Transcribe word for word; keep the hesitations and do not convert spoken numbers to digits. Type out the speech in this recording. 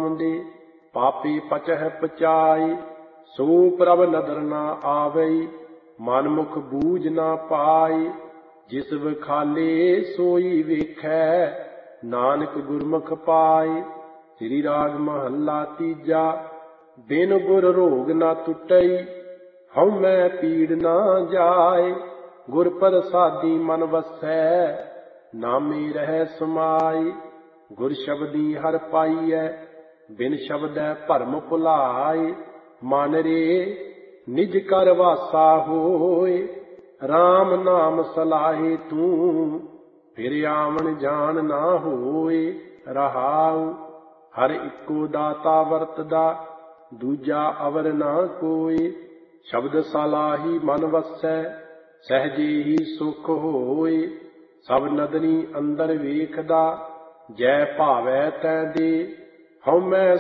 ਦੇ, ਪਾਪੀ ਪਚਹਿ ਪਚਾਈ। ਸੋ ਪ੍ਰਭ ਨਦਰ ਨਾ ਆਵਈ, ਮਨ ਮੁਖ ਬੂਝ ਨਾ ਪਾਈ। ਜਿਸ ਵਿਖਾਲੇ ਸੋਈ ਵੇਖੈ, ਨਾਨਕ ਗੁਰਮੁਖ ਪਾਈ। ਸ੍ਰੀ ਰਾਗ ਮਹੱਲਾ ਤੀਜਾ। ਬਿਨ ਗੁਰ ਰੋਗ ਨਾ ਟੁੱਟਈ, ਹਉ ਮੈਂ ਪੀੜ ਨਾ ਜਾਏ। ਗੁਰ ਪ੍ਰਸਾਦੀ ਮਨ ਵਸੈ, ਨਾਮੇ ਰਹਿ ਸਮਾਈ। ਗੁਰ ਸ਼ਬਦੀ ਹਰਿ ਪਾਈਐ, ਬਿਨ ਸ਼ਬਦੈ ਭਰਮ ਭੁਲਾਏ। ਮਨ ਰੇ ਨਿਜ ਕਰ ਵਾਸਾ ਹੋਏ, RAM ਨਾਮ ਸਲਾਹੇ ਤੂੰ। ਫਿਰ ਆਵਣ ਜਾਣ ਨਾ ਹੋਏ, ਰਹਾਉ। ਹਰ ਇੱਕੋ ਦਾਤਾ ਵਰਤਦਾ, ਦੂਜਾ ਅਵਰ ਨਾ ਕੋਈ। ਸ਼ਬਦ ਸਲਾਹੀ ਮਨ ਵਸੈ, ਸਹਿਜੇ ਹੀ ਸੁਖ ਹੋਏ। ਸਭ ਨਦਰੀ ਅੰਦਰ ਵੇਖਦਾ, ਜੈ ਭਾਵੈ ਤੈ ਦੇ। ਹਉ ਮੈਂ